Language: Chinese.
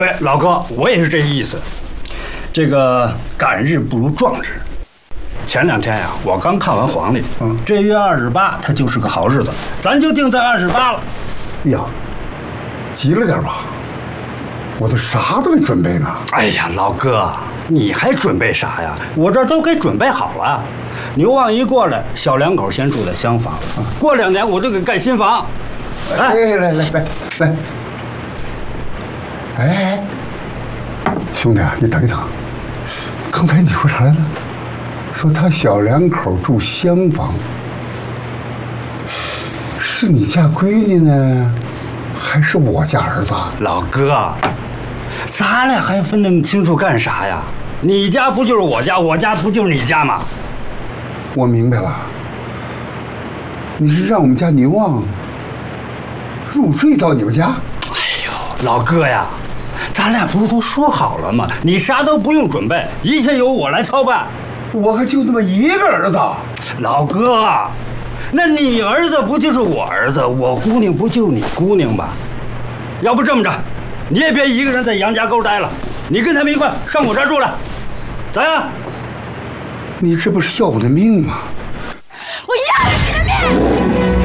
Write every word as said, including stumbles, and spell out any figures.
对，老哥，我也是这意思。这个赶日不如撞日。前两天呀，我刚看完黄历，嗯，这月二十八，它就是个好日子，咱就定在二十八了。 呀，急了点吧？我都啥都没准备呢。 哎呀，老哥，你还准备啥呀？我这儿都给准备好了。牛旺一过来，小两口先住在厢房，过两年我就给盖新房。 来来来来来，哎，兄弟啊，你等一等，刚才你说啥来着？说他小两口住厢房，是你家闺女呢，还是我家儿子？ 老哥，咱俩还分那么清楚干啥呀？你家不就是我家，我家不就是你家吗？ 我明白了，你是让我们家牛旺入赘到你们家？ 哎呦，老哥呀，咱俩不是都说好了吗？你啥都不用准备，一切由我来操办。 我可就那么一个儿子， 老哥，那你儿子不就是我儿子，我姑娘不就是你姑娘吗？要不这么着，你也别一个人在杨家沟待了，你跟他们一块上我这儿住来，咋样？ 你这不是要我的命吗？ 我要你的命！